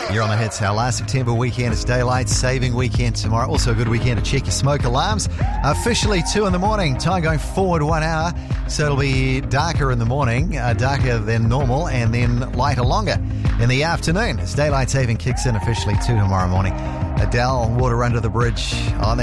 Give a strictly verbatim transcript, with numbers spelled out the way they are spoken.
You're on the hits. Our last September weekend is daylight saving weekend tomorrow. Also a good weekend to check your smoke alarms. Officially two in the morning. Time going forward one hour. So it'll be darker in the morning, uh, darker than normal, and then lighter longer in the afternoon. As daylight saving kicks in officially two tomorrow morning. Adele, water under the bridge on